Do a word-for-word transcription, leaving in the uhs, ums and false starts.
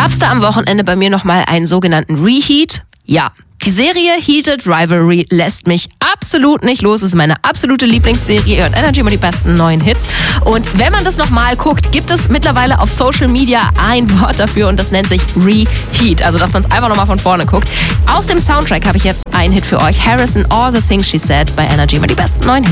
Gab's da am Wochenende bei mir nochmal einen sogenannten Reheat? Ja. Die Serie Heated Rivalry lässt mich absolut nicht los. Es ist meine absolute Lieblingsserie. Ihr hört Energy immer die besten neuen Hits. Und wenn man das nochmal guckt, gibt es mittlerweile auf Social Media ein Wort dafür und das nennt sich Reheat. Also, dass man es einfach nochmal von vorne guckt. Aus dem Soundtrack habe ich jetzt einen Hit für euch. Harrison, All the Things She Said bei Energy immer die besten neuen Hits.